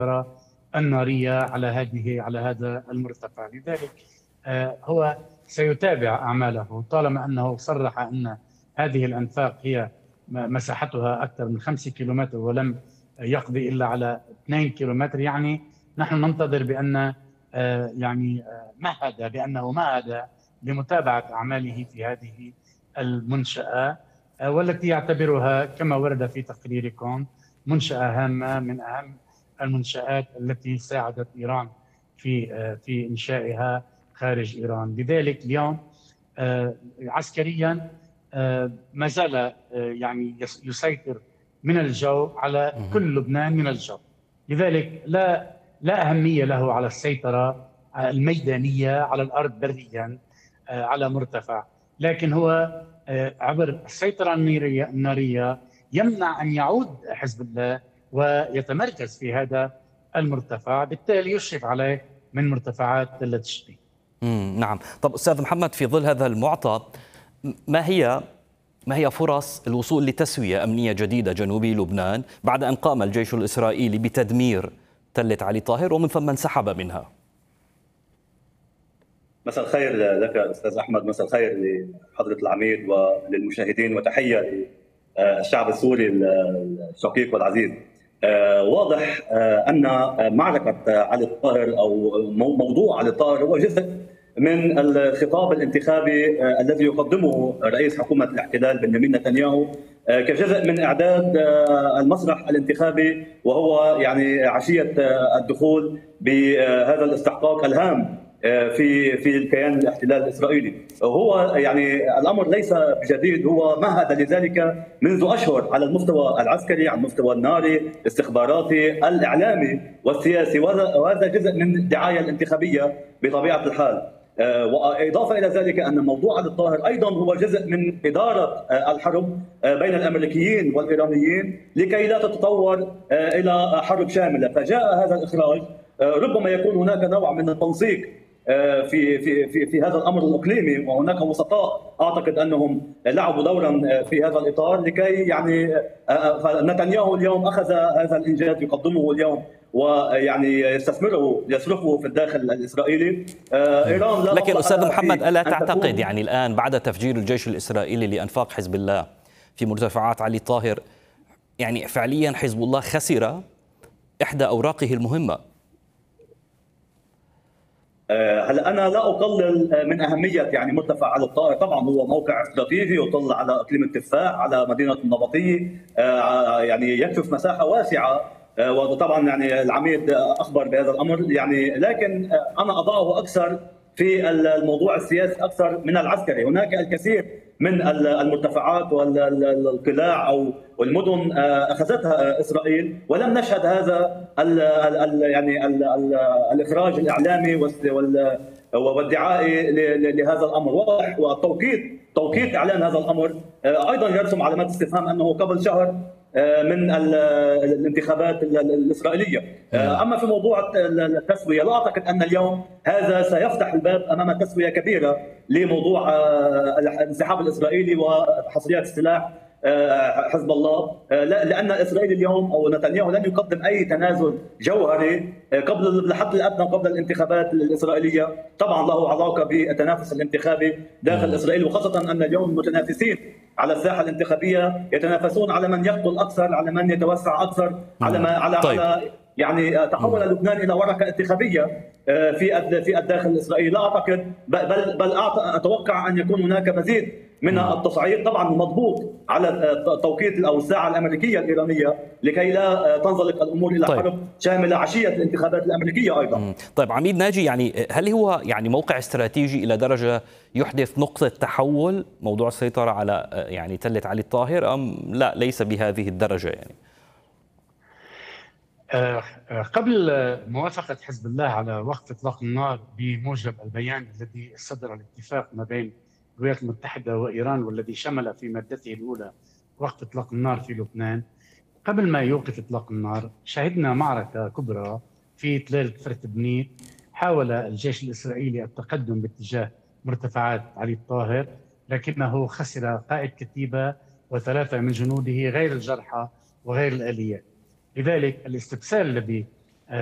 النارية على هذا المرتفع. لذلك هو سيتابع أعماله طالما أنه صرح أن هذه الأنفاق هي مساحتها أكثر من 5 كيلومتر ولم يقضي إلا على 2 كيلومتر. يعني نحن ننتظر بأن بأنه مهد لمتابعة أعماله في هذه المنشأة، والتي يعتبرها كما ورد في تقريركم منشأة هامة من أهم المنشآت التي ساعدت إيران في إنشائها خارج إيران. لذلك اليوم عسكريا ما زال يسيطر من الجو على كل لبنان من الجو. لذلك لا أهمية له على السيطرة الميدانية على الأرض بريا على مرتفع، لكن هو عبر السيطرة النارية يمنع أن يعود حزب الله ويتمركز في هذا المرتفع، بالتالي يشرف عليه من مرتفعات تلة الشتي. نعم. طب أستاذ محمد، في ظل هذا المعطى ما هي فرص الوصول لتسوية أمنية جديدة جنوبي لبنان بعد أن قام الجيش الإسرائيلي بتدمير تلة علي طاهر ومن ثم انسحب منها؟ مساء الخير لك أستاذ أحمد، مساء الخير لحضرة العميد وللمشاهدين، وتحية للشعب السوري الشقيق والعزيز. واضح أن معركة علي الطاهر أو موضوع علي الطاهر هو جزء من الخطاب الانتخابي الذي يقدمه رئيس حكومة الاحتلال بنيامين نتنياهو كجزء من إعداد المسرح الانتخابي، وهو يعني عشية الدخول بهذا الاستحقاق الهام في الكيان الاحتلال الإسرائيلي. هو يعني الأمر ليس بجديد، هو مهد لذلك منذ أشهر على المستوى العسكري، على المستوى الناري، الاستخباراتي، الإعلامي والسياسي، وهذا جزء من الدعاية الانتخابية بطبيعة الحال. وإضافة إلى ذلك أن موضوع علي الطاهر أيضا هو جزء من إدارة الحرب بين الأمريكيين والإيرانيين لكي لا تتطور إلى حرب شاملة. فجاء هذا الإخراج، ربما يكون هناك نوع من التنسيق في هذا الامر الاقليمي، وهناك وسطاء اعتقد انهم لعبوا دورا في هذا الاطار لكي يعني نتنياهو اليوم اخذ هذا الانجاز يقدمه اليوم ويعني يصرفه في الداخل الاسرائيلي. ايران لكن استاذ محمد، الا تعتقد يعني الان بعد تفجير الجيش الاسرائيلي لانفاق حزب الله في مرتفعات علي طاهر يعني فعليا حزب الله خسر احدى اوراقه المهمه؟ هلا انا لا اقلل من اهميه يعني مرتفع علي الطاهر، طبعا هو موقع استراتيجي يطل على اقليم التفاح، على مدينه النبطيه، يعني يكشف مساحه واسعه، وطبعا يعني العميد اخبر بهذا الامر يعني، لكن انا اضعه اكثر في الموضوع السياسي اكثر من العسكري. هناك الكثير من المرتفعات والقلاع او المدن اخذتها اسرائيل، ولم نشهد هذا يعني الاخراج الاعلامي والدعائي لهذا الامر. واضح توقيت اعلان هذا الامر ايضا يرسم علامات استفهام انه قبل شهر من الانتخابات الإسرائيلية. أما في موضوع التسوية، لا أعتقد أن اليوم هذا سيفتح الباب أمام تسوية كبيرة لموضوع الانسحاب الإسرائيلي وحصريات السلاح حزب الله، لأن إسرائيل اليوم أو نتنياهو لن يقدم أي تنازل جوهري قبل الحد الأدنى قبل الانتخابات الإسرائيلية. طبعا له علاقة بالتنافس الانتخابي داخل إسرائيل، وخاصة أن اليوم المتنافسين على الساحة الانتخابية يتنافسون على من يقتل أكثر، على من يتوسع أكثر، على يعني تحول لبنان إلى ورقة انتخابية في الداخل الإسرائيلي. لا أعتقد بل أتوقع أن يكون هناك مزيد من التصعيد، طبعا مضبوط على توقيت او الساعه الامريكيه الايرانيه لكي لا تنزلق الامور الى حرب شامله عشيه الانتخابات الامريكيه ايضا. طيب عميد ناجي، يعني هل هو يعني موقع استراتيجي الى درجه يحدث نقطه تحول موضوع السيطره على يعني تله علي الطاهر، ام لا ليس بهذه الدرجه يعني؟ قبل موافقه حزب الله على وقف اطلاق النار بموجب البيان الذي صدر الاتفاق ما بين الولايات المتحدة وإيران والذي شمل في مادته الأولى وقف إطلاق النار في لبنان، قبل ما يوقف إطلاق النار شهدنا معركة كبرى في تلال كفرت بنيت. حاول الجيش الإسرائيلي التقدم باتجاه مرتفعات علي الطاهر، لكنه خسر قائد كتيبة و3 من جنوده غير الجرحى وغير الآليات. لذلك الاستبسال الذي